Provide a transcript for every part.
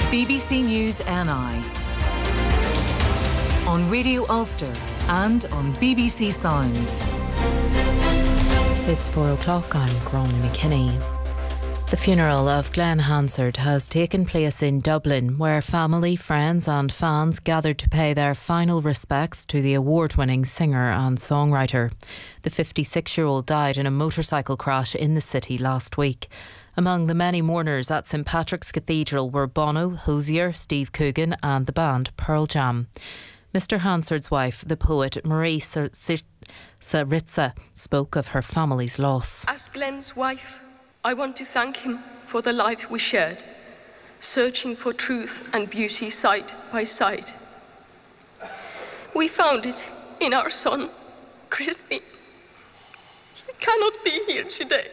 BBC News NI on Radio Ulster and on BBC Sounds. It's 4 o'clock. I'm Gráinne McKinney. The funeral of Glenn Hansard has taken place in Dublin, where family, friends and fans gathered to pay their final respects to the award-winning singer and songwriter. The 56-year-old died in a motorcycle crash in the city last week. Among the many mourners at St Patrick's Cathedral were Bono, Hozier, Steve Coogan and the band Pearl Jam. Mr Hansard's wife, the poet Marie Tsaritsa, spoke of her family's loss. As Glenn's wife, I want to thank him for the life we shared, searching for truth and beauty side by side. We found it in our son, Christy. He cannot be here today.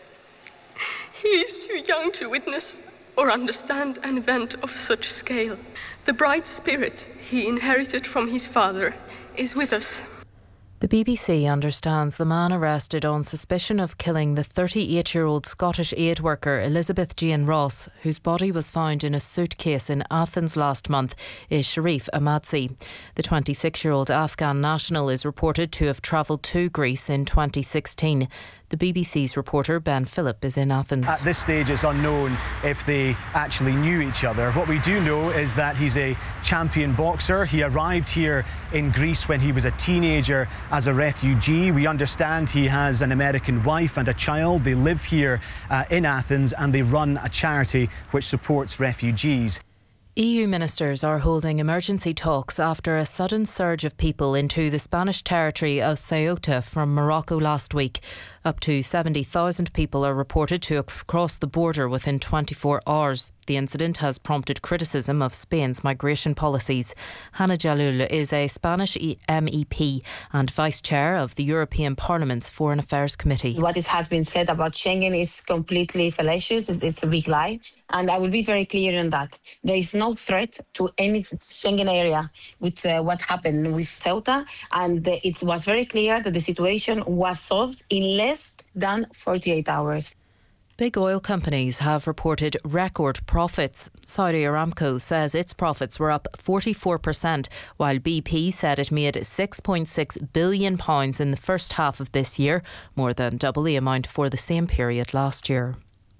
He is too young to witness or understand an event of such scale. The bright spirit he inherited from his father is with us. The BBC understands the man arrested on suspicion of killing the 38-year-old Scottish aid worker Elizabeth Jane Ross, whose body was found in a suitcase in Athens last month, is Sharif Amadzi. The 26-year-old Afghan national is reported to have travelled to Greece in 2016. The BBC's reporter Ben Phillip is in Athens. At this stage, it's unknown if they actually knew each other. What we do know is that he's a champion boxer. He arrived here in Greece when he was a teenager as a refugee. We understand he has an American wife and a child. They live here in Athens and they run a charity which supports refugees. EU ministers are holding emergency talks after a sudden surge of people into the Spanish territory of Ceuta from Morocco last week. Up to 70,000 people are reported to have crossed the border within 24 hours. The incident has prompted criticism of Spain's migration policies. Hannah Jalloul is a Spanish MEP and Vice Chair of the European Parliament's Foreign Affairs Committee. What has been said about Schengen is completely fallacious. It's a big lie. And I will be very clear on that. There is no threat to any Schengen area with what happened with Ceuta. And it was very clear that the situation was solved in less than 48 hours. Big oil companies have reported record profits. Saudi Aramco says its profits were up 44%, while BP said it made £6.6 billion in the first half of this year, more than double the amount for the same period last year.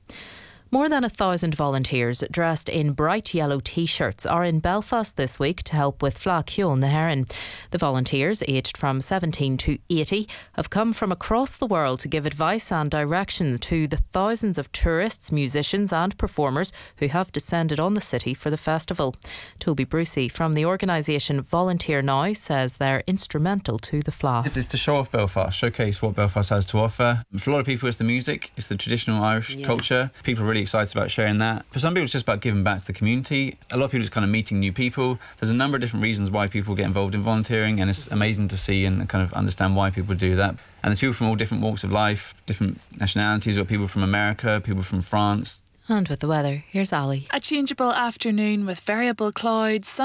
More than 1,000 volunteers dressed in bright yellow T-shirts are in Belfast this week to help with Fleadh Cheoil na hÉireann. The volunteers, aged from 17 to 80, have come from across the world to give advice and directions to the thousands of tourists, musicians and performers who have descended on the city for the festival. Toby Brucey from the organisation Volunteer Now says they're instrumental to the Fleadh. This is to show off Belfast, showcase what Belfast has to offer. For a lot of people it's the music, it's the traditional Irish culture. People are really excited about sharing that. For some people it's just about giving back to the community. A lot of people is kind of meeting new people. There's a number of different reasons why people get involved in volunteering, and it's amazing to see and kind of understand why people do that. And there's people from all different walks of life, different nationalities. We've got people from America, people from France. And with the weather, here's Ali. A changeable afternoon with variable clouds,